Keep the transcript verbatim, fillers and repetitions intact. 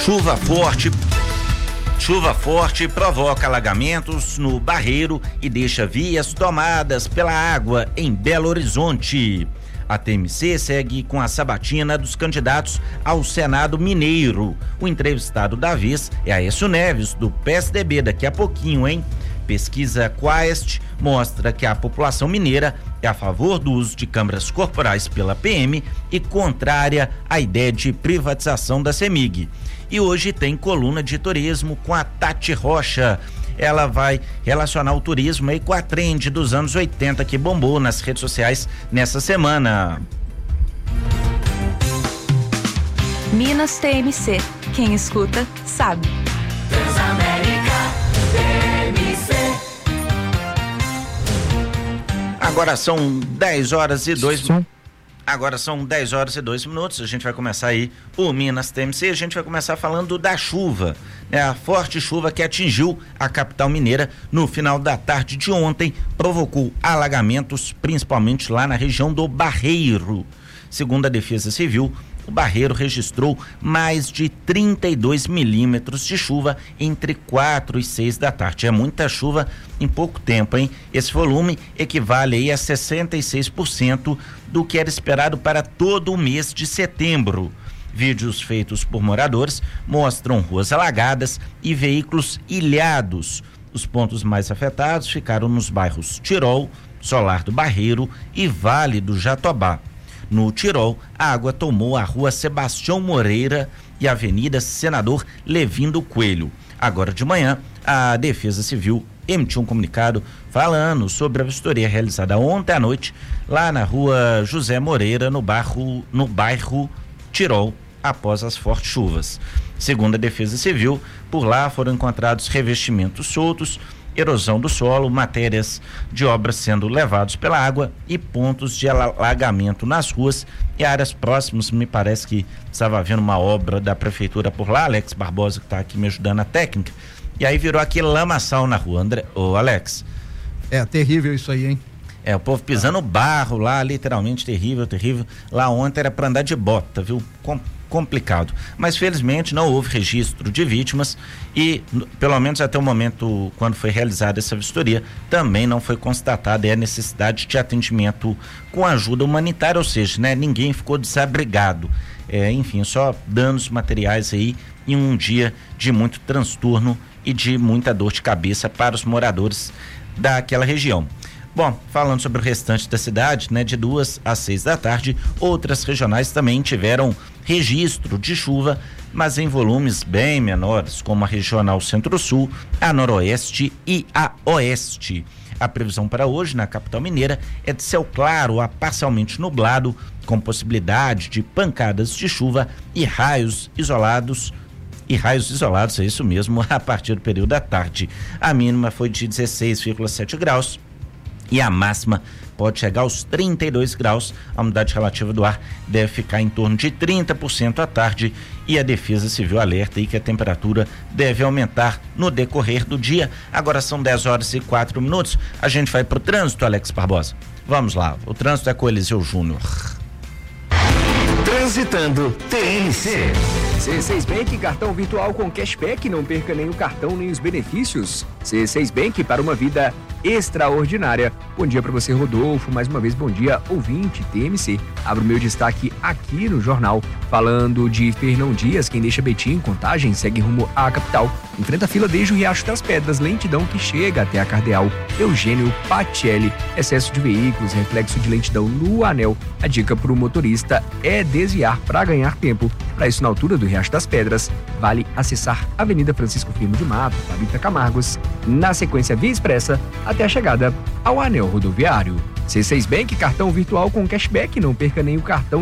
Chuva forte. Chuva forte provoca alagamentos no Barreiro e deixa vias tomadas pela água em Belo Horizonte. A T M C segue com a sabatina dos candidatos ao Senado Mineiro. O entrevistado da vez é Aécio Neves, do P S D B, daqui a pouquinho, hein? Pesquisa Quaest mostra que a população mineira é a favor do uso de câmeras corporais pela P M e contrária à ideia de privatização da CEMIG. E hoje tem coluna de turismo com a Tati Rocha. Ela vai relacionar o turismo aí com a trend dos anos oitenta que bombou nas redes sociais nessa semana. Minas T M C. Quem escuta, sabe. Transamérica T M C. Agora são dez horas e dois minutos. Agora são dez horas e dois minutos, a gente vai começar aí o Minas T M C, a gente vai começar falando da chuva, né? A forte chuva que atingiu a capital mineira no final da tarde de ontem provocou alagamentos, principalmente lá na região do Barreiro. Segundo a Defesa Civil, o Barreiro registrou mais de trinta e dois milímetros de chuva entre quatro e seis da tarde. É muita chuva em pouco tempo, hein? Esse volume equivale aí a sessenta e seis por cento do que era esperado para todo o mês de setembro. Vídeos feitos por moradores mostram ruas alagadas e veículos ilhados. Os pontos mais afetados ficaram nos bairros Tirol, Solar do Barreiro e Vale do Jatobá. No Tirol, a água tomou a rua Sebastião Moreira e a Avenida Senador Levindo Coelho. Agora de manhã, a Defesa Civil emitiu um comunicado falando sobre a vistoria realizada ontem à noite lá na rua José Moreira, no bairro, no bairro Tirol, após as fortes chuvas. Segundo a Defesa Civil, por lá foram encontrados revestimentos soltos, erosão do solo, matérias de obras sendo levados pela água e pontos de alagamento nas ruas e áreas próximas. Me parece que estava havendo uma obra da prefeitura por lá, Alex Barbosa, que está aqui me ajudando na técnica, e aí virou aquele lamaçal na rua. André, ô Alex. É terrível isso aí, hein? É, o povo pisando ah. barro lá, literalmente terrível, terrível. Lá ontem era para andar de bota, viu? Com complicado, mas felizmente não houve registro de vítimas e, pelo menos até o momento quando foi realizada essa vistoria, também não foi constatada a necessidade de atendimento com ajuda humanitária, ou seja, né, ninguém ficou desabrigado, é, enfim, só danos materiais aí em um dia de muito transtorno e de muita dor de cabeça para os moradores daquela região. Bom, falando sobre o restante da cidade, né, de duas às seis da tarde, outras regionais também tiveram registro de chuva, mas em volumes bem menores, como a regional Centro-Sul, a Noroeste e a Oeste. A previsão para hoje na capital mineira é de céu claro a parcialmente nublado, com possibilidade de pancadas de chuva e raios isolados e raios isolados, é isso mesmo, a partir do período da tarde. A mínima foi de dezesseis vírgula sete graus. E a máxima pode chegar aos trinta e dois graus. A umidade relativa do ar deve ficar em torno de trinta por cento à tarde e a Defesa Civil alerta aí que a temperatura deve aumentar no decorrer do dia. Agora são dez horas e quatro minutos. A gente vai pro trânsito, Alex Barbosa. Vamos lá, o trânsito é com o Eliseu Júnior. Transitando T M C. C seis Bank, cartão virtual com cashback, não perca nem o cartão nem os benefícios. C seis Bank para uma vida extraordinária. Bom dia para você, Rodolfo. Mais uma vez, bom dia, ouvinte T M C. Abro meu destaque aqui no jornal, falando de Fernão Dias, quem deixa Betim em Contagem, segue rumo à capital. Enfrenta a fila desde o Riacho das Pedras, lentidão que chega até a Cardeal. Eugênio Pacelli, excesso de veículos, reflexo de lentidão no anel. A dica para o motorista é desviar para ganhar tempo. Para isso, na altura do Riacho das Pedras, vale acessar a Avenida Francisco Firmo de Mato, Fabita Camargos, na sequência via expressa, até a chegada ao anel rodoviário. C seis Bank, cartão virtual com cashback, não perca nem o cartão